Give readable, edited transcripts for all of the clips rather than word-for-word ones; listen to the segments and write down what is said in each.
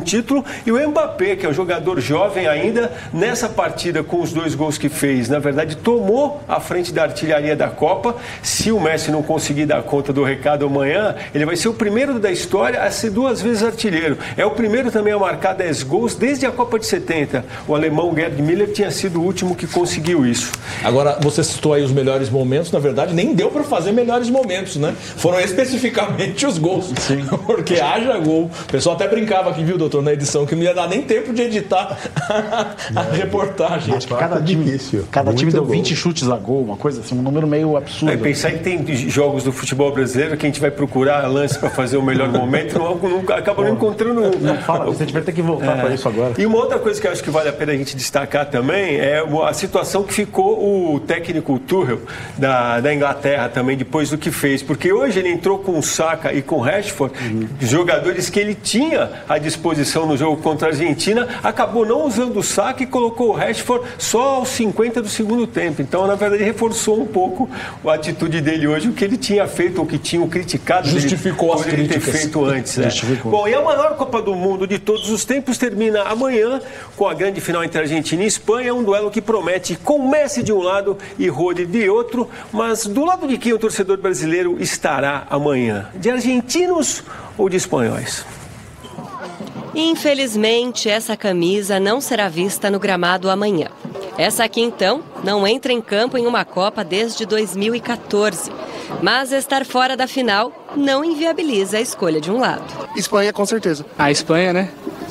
título, e o Mbappé, que é um jogador jovem ainda, nessa partida com os 2 gols que fez, na verdade, tomou a frente da artilharia da Copa. Se o Messi não conseguir dar conta do recado amanhã, ele vai ser o primeiro da história a ser 2 vezes artilheiro. É o primeiro também a marcar 10 gols desde a Copa de 70. O alemão Gerd Müller tinha sido o último que conseguiu isso. Agora, você citou aí os melhores momentos, na verdade, nem deu para fazer melhores momentos, né? Foram especificamente os gols. Sim. Porque haja gol. O pessoal até brincava aqui, viu, doutor, na edição, que não ia dar nem tempo de editar a reportagem. Acho que cada time deu 20 chutes a gol, uma coisa assim, um número meio absurdo. Pensar que tem jogos do futebol brasileiro que a gente vai procurar lance para fazer o melhor momento, acaba não encontrando. Não fala, você vai ter que voltar para isso agora. E uma outra coisa que eu acho que vale a pena a gente destacar também é a situação que ficou o técnico Tuchel da Inglaterra também, depois do que fez. Porque hoje ele entrou com o Saka e com o Rashford, jogadores que ele tinha à disposição no jogo contra a Argentina, acabou não usando o Saka e colocou o Rashford só aos 50 do segundo tempo. Então, na verdade, reforçou um pouco a atitude dele hoje, o que ele tinha feito, o que tinham criticado. Justificou as críticas. Ele ter feito antes. Bom, e a maior Copa do Mundo de todos os tempos termina amanhã com a grande final entre Argentina e Espanha, um duelo que promete com Messi de um lado e Rodri de outro, mas do lado de quem o torcedor brasileiro estará amanhã? De argentinos ou de espanhóis? Infelizmente, essa camisa não será vista no gramado amanhã. Essa aqui, então, não entra em campo em uma Copa desde 2014. Mas estar fora da final não inviabiliza a escolha de um lado. Espanha, com certeza. A Espanha, né?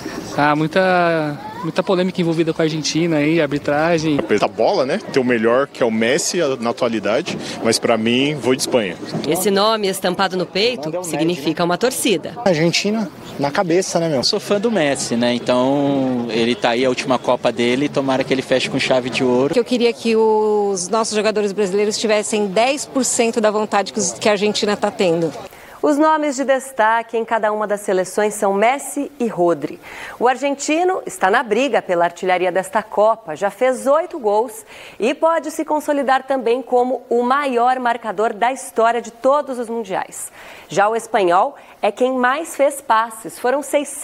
Muita polêmica envolvida com a Argentina aí, arbitragem. A bola, né? Tem o melhor, que é o Messi na atualidade, mas pra mim, vou de Espanha. Esse nome estampado no peito significa uma torcida. Argentina na cabeça, né, meu? Eu sou fã do Messi, né? Então, ele tá aí, a última Copa dele, tomara que ele feche com chave de ouro. Eu queria que os nossos jogadores brasileiros tivessem 10% da vontade que a Argentina tá tendo. Os nomes de destaque em cada uma das seleções são Messi e Rodri. O argentino está na briga pela artilharia desta Copa, já fez 8 gols e pode se consolidar também como o maior marcador da história de todos os mundiais. Já o espanhol é quem mais fez passes, foram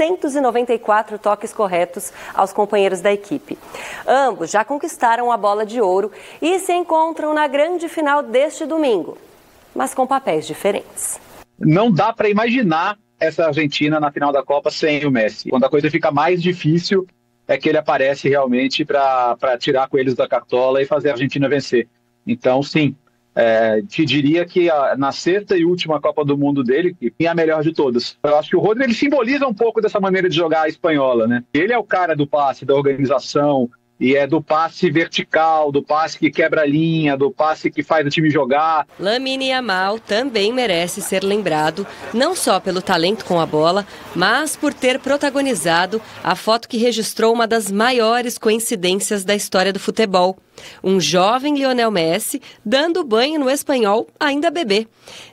694 toques corretos aos companheiros da equipe. Ambos já conquistaram a bola de ouro e se encontram na grande final deste domingo, mas com papéis diferentes. Não dá para imaginar essa Argentina na final da Copa sem o Messi. Quando a coisa fica mais difícil, é que ele aparece realmente para tirar coelhos da cartola e fazer a Argentina vencer. Então, sim, te diria que na sexta e última Copa do Mundo dele, é a melhor de todas. Eu acho que o Rodri ele simboliza um pouco dessa maneira de jogar a espanhola, né? Ele é o cara do passe, da organização, e é do passe vertical, do passe que quebra a linha, do passe que faz o time jogar. Lamine Yamal também merece ser lembrado, não só pelo talento com a bola, mas por ter protagonizado a foto que registrou uma das maiores coincidências da história do futebol. Um jovem Lionel Messi dando banho no espanhol ainda bebê.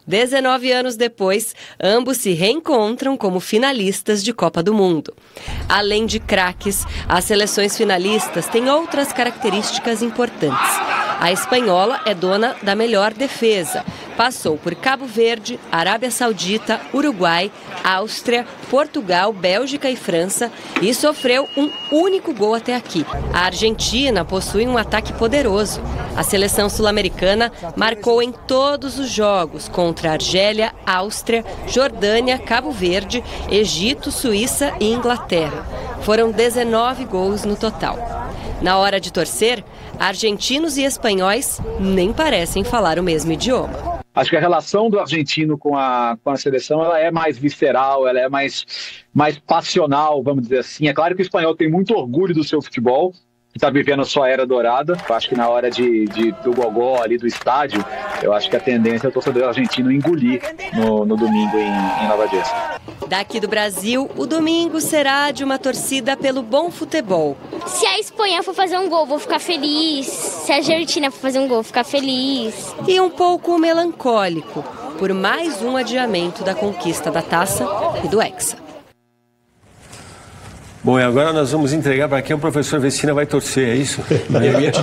19 anos depois, ambos se reencontram como finalistas de Copa do Mundo. Além de craques, as seleções finalistas têm outras características importantes. A espanhola é dona da melhor defesa. Passou por Cabo Verde, Arábia Saudita, Uruguai, Áustria, Portugal, Bélgica e França e sofreu um único gol até aqui. A Argentina possui um ataque poderoso. A seleção sul-americana marcou em todos os jogos contra Argélia, Áustria, Jordânia, Cabo Verde, Egito, Suíça e Inglaterra. Foram 19 gols no total. Na hora de torcer, argentinos e espanhóis nem parecem falar o mesmo idioma. Acho que a relação do argentino com a seleção ela é mais visceral, ela é mais passional, vamos dizer assim. É claro que o espanhol tem muito orgulho do seu futebol, que está vivendo a sua era dourada. Eu acho que na hora do gogó ali do estádio, eu acho que a tendência é o torcedor argentino engolir no domingo em Nova Jersey. Daqui do Brasil, o domingo será de uma torcida pelo bom futebol. Se a Espanha for fazer um gol, vou ficar feliz. Se a Argentina for fazer um gol, vou ficar feliz. E um pouco melancólico, por mais um adiamento da conquista da taça e do Hexa. Bom, e agora nós vamos entregar para quem o professor Vecina vai torcer, é isso?